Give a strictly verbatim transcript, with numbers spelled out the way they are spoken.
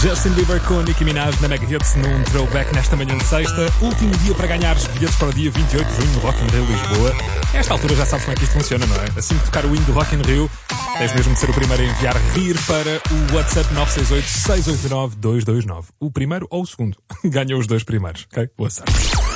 Justin Bieber com Nicki Minaj na Mega Hits num throwback nesta manhã de sexta. Último dia para ganhares bilhetes para o dia vinte e oito de junho no Rock in Rio Lisboa. A esta altura já sabes como é que isto funciona, não é? Assim que tocar o hino do Rock in Rio, tens mesmo de ser o primeiro a enviar RIR para o WhatsApp nove seis oito, seis oito nove, dois dois nove. O primeiro ou o segundo. Ganham os dois primeiros, ok? Boa sorte.